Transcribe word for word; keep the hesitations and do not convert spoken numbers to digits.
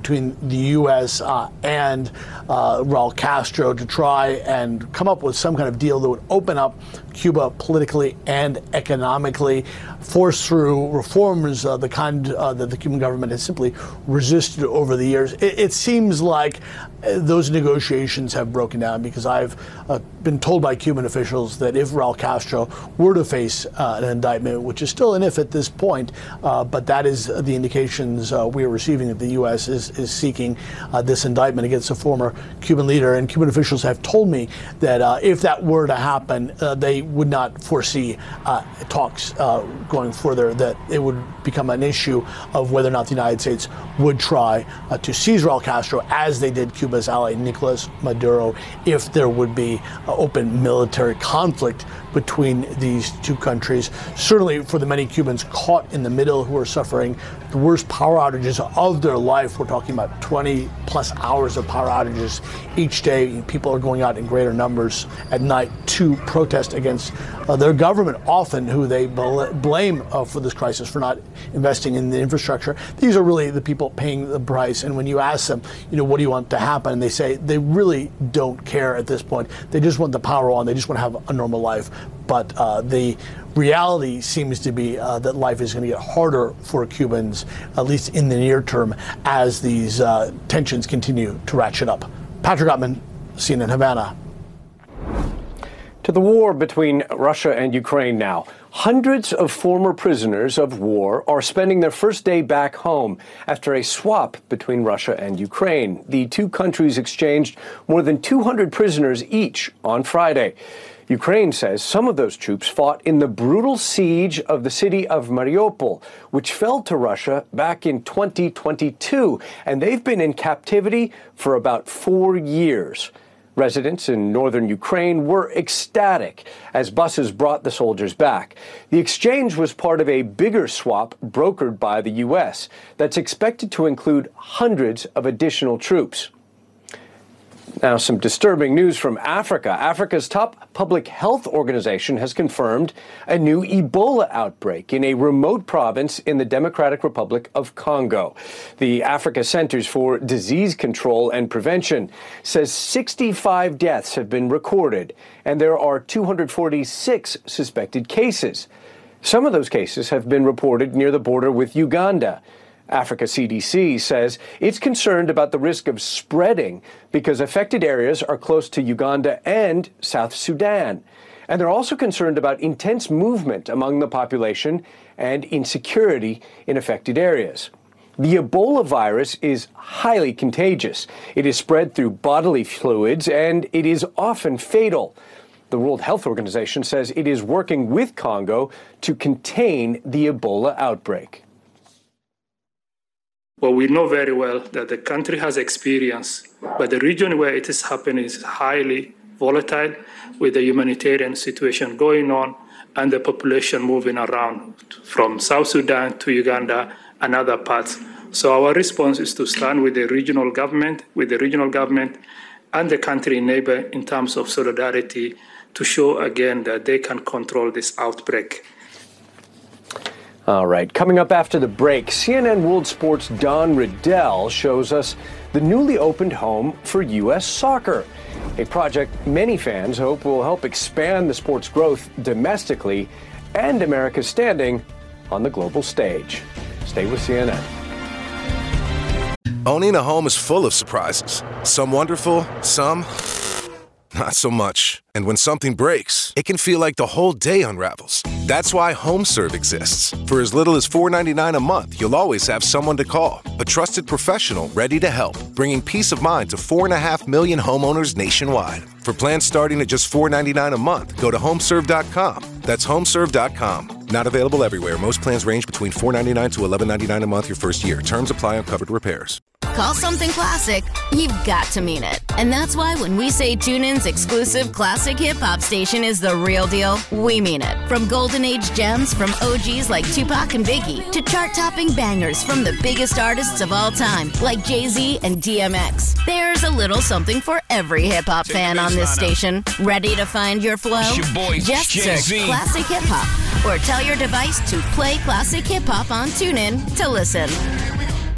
between the U S uh, and uh, Raul Castro to try and come up with some kind of deal that would open up Cuba politically and economically, force through reforms, uh, the kind uh, that the Cuban government has simply resisted over the years. It, it seems like those negotiations have broken down, because I've uh, been told by Cuban officials that if Raul Castro were to face uh, an indictment, which is still an if at this point, uh, but that is the indications uh, we are receiving, that the U S is, is seeking uh, this indictment against a former Cuban leader. And Cuban officials have told me that uh, if that were to happen, uh, they would not foresee uh, talks uh, going further, that it would become an issue of whether or not the United States would try uh, to seize Raul Castro, as they did Cuba's ally Nicolas Maduro, if there would be uh, open military conflict between these two countries. Certainly for the many Cubans caught in the middle who are suffering the worst power outages of their life. We're talking about twenty plus hours of power outages each day. People are going out in greater numbers at night to protest against uh, their government, often who they bl- blame uh, for this crisis for not investing in the infrastructure. These are really the people paying the price. And when you ask them, you know, what do you want to happen? And they say they really don't care at this point. They just want the power on. They just want to have a normal life. But uh, the reality seems to be uh, that life is going to get harder for Cubans, at least in the near term, as these uh, tensions continue to ratchet up. Patrick Ottman, C N N Havana. To the war between Russia and Ukraine now. Hundreds of former prisoners of war are spending their first day back home after a swap between Russia and Ukraine. The two countries exchanged more than two hundred prisoners each on Friday. Ukraine says some of those troops fought in the brutal siege of the city of Mariupol, which fell to Russia back in twenty twenty-two, and they've been in captivity for about four years. Residents in northern Ukraine were ecstatic as buses brought the soldiers back. The exchange was part of a bigger swap brokered by the U S that's expected to include hundreds of additional troops. Now, some disturbing news from Africa. Africa's top public health organization has confirmed a new Ebola outbreak in a remote province in the Democratic Republic of Congo. The Africa Centers for Disease Control and Prevention says sixty-five deaths have been recorded, and there are two hundred forty-six suspected cases. Some of those cases have been reported near the border with Uganda. Africa C D C says it's concerned about the risk of spreading because affected areas are close to Uganda and South Sudan. And they're also concerned about intense movement among the population and insecurity in affected areas. The Ebola virus is highly contagious. It is spread through bodily fluids, and it is often fatal. The World Health Organization says it is working with Congo to contain the Ebola outbreak. Well, we know very well that the country has experience, but the region where it is happening is highly volatile, with the humanitarian situation going on and the population moving around from South Sudan to Uganda and other parts. So our response is to stand with the regional government, with the regional government and the country neighbor in terms of solidarity to show again that they can control this outbreak. All right. Coming up after the break, C N N World Sports' Don Riddell shows us the newly opened home for U S soccer, a project many fans hope will help expand the sport's growth domestically and America's standing on the global stage. Stay with C N N. Owning a home is full of surprises. Some wonderful, some not so much. And when something breaks, it can feel like the whole day unravels. That's why HomeServe exists. For as little as four dollars and ninety-nine cents a month, you'll always have someone to call. A trusted professional ready to help, bringing peace of mind to four and a half million homeowners nationwide. For plans starting at just four dollars and ninety-nine cents a month, go to homeserve dot com. That's homeserve dot com. Not available everywhere. Most plans range between four dollars and ninety-nine cents to eleven dollars and ninety-nine cents a month your first year. Terms apply on covered repairs. Call something classic, you've got to mean it. And that's why when we say TuneIn's exclusive classic hip-hop station is the real deal, we mean it. From golden age gems from O Gs like Tupac and Biggie to chart-topping bangers from the biggest artists of all time like Jay-Z and D M X. There's a little something for every hip-hop fan on this station. Ready to find your flow? Your boy, Just Jay-Z. search Classic Hip Hop or tell your device to play Classic Hip Hop on TuneIn to listen.